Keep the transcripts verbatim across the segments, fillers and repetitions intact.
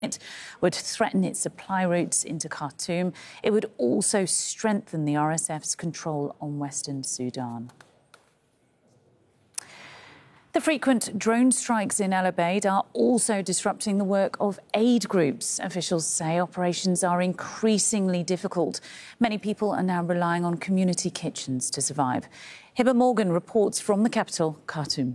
It would threaten its supply routes into Khartoum. It would also strengthen the R S F's control on Western Sudan. The frequent drone strikes in El Obeid are also disrupting the work of aid groups. Officials say operations are increasingly difficult. Many people are now relying on community kitchens to survive. Hiba Morgan reports from the capital, Khartoum.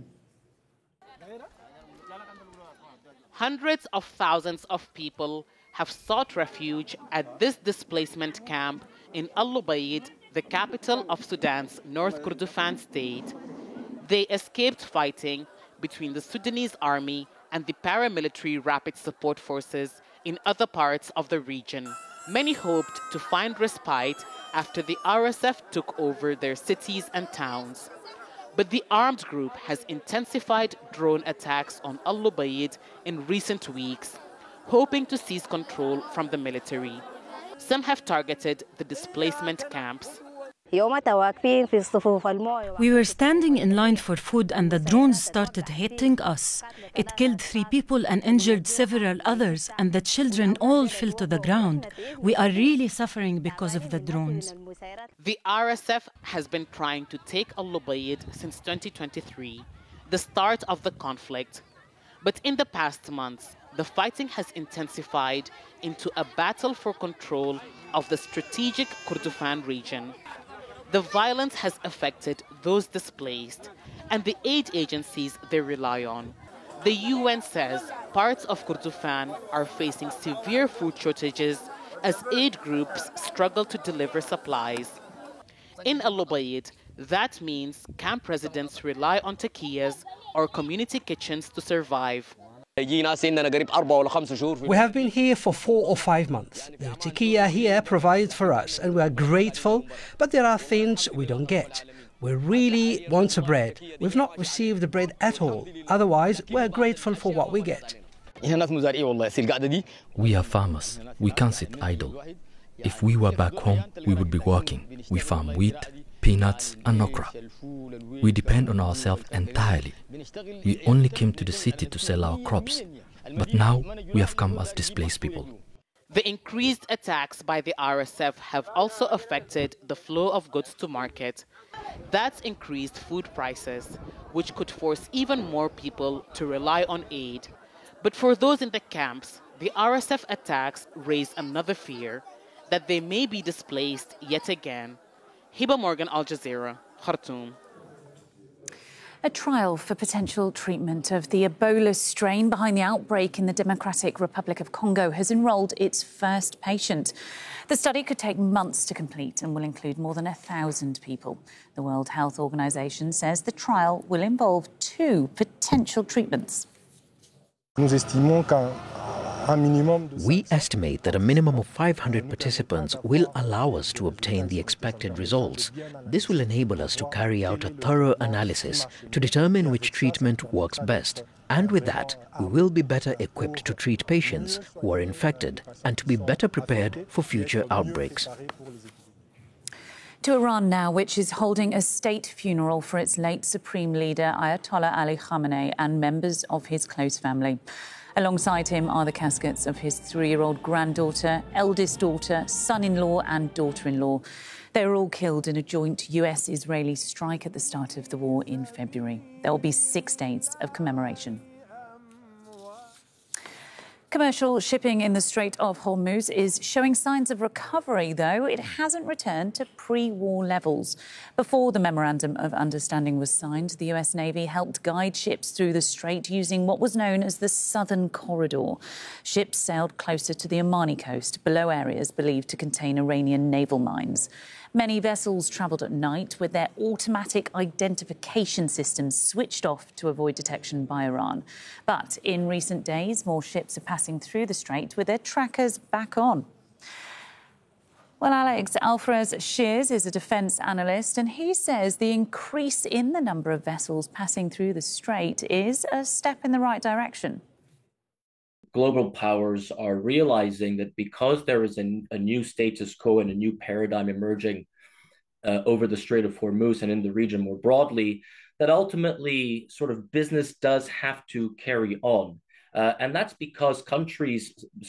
Hundreds of thousands of people have sought refuge at this displacement camp in Al Obeid, the capital of Sudan's North Kordofan state. They escaped fighting between the Sudanese army and the paramilitary rapid support forces in other parts of the region. Many hoped to find respite after the R S F took over their cities and towns. But the armed group has intensified drone attacks on Al Obeid in recent weeks, hoping to seize control from the military. Some have targeted the displacement camps. We were standing in line for food and the drones started hitting us. It killed three people and injured several others, and the children all fell to the ground. We are really suffering because of the drones. The R S F has been trying to take Al Obeid since twenty twenty-three, the start of the conflict. But in the past months, the fighting has intensified into a battle for control of the strategic Kordofan region. The violence has affected those displaced and the aid agencies they rely on. The U N says parts of Kordofan are facing severe food shortages as aid groups struggle to deliver supplies. In Al Obeid, that means camp residents rely on takias or community kitchens to survive. We have been here for four or five months. The takiya here provides for us and we are grateful, but there are things we don't get. We really want the bread. We've not received the bread at all. Otherwise, we're grateful for what we get. We are farmers. We can't sit idle. If we were back home, we would be working. We farm wheat, peanuts and okra. We depend on ourselves entirely. We only came to the city to sell our crops, but now we have come as displaced people. The increased attacks by the R S F have also affected the flow of goods to market. That's increased food prices, which could force even more people to rely on aid. But for those in the camps, the R S F attacks raise another fear, that they may be displaced yet again. Hiba Morgan, Al Jazeera, Khartoum. A trial for potential treatment of the Ebola strain behind the outbreak in the Democratic Republic of Congo has enrolled its first patient. The study could take months to complete and will include more than a thousand people. The World Health Organization says the trial will involve two potential treatments. We estimate that a minimum of five hundred participants will allow us to obtain the expected results. This will enable us to carry out a thorough analysis to determine which treatment works best. And with that, we will be better equipped to treat patients who are infected and to be better prepared for future outbreaks. To Iran now, which is holding a state funeral for its late supreme leader, Ayatollah Ali Khamenei, and members of his close family. Alongside him are the caskets of his three-year-old granddaughter, eldest daughter, son-in-law and daughter-in-law. They were all killed in a joint U S-Israeli strike at the start of the war in February. There will be six days of commemoration. Commercial shipping in the Strait of Hormuz is showing signs of recovery, though it hasn't returned to pre-war levels. Before the Memorandum of Understanding was signed, the U S Navy helped guide ships through the strait using what was known as the Southern Corridor. Ships sailed closer to the Omani coast, below areas believed to contain Iranian naval mines. Many vessels travelled at night with their automatic identification systems switched off to avoid detection by Iran. But in recent days, more ships are passing through the strait with their trackers back on. Well, Alex Alvarez-Shears is a defence analyst, and he says the increase in the number of vessels passing through the strait is a step in the right direction. Global powers are realizing that because there is a, a new status quo and a new paradigm emerging uh, over the Strait of Hormuz and in the region more broadly, that ultimately sort of business does have to carry on. Uh, and that's because countries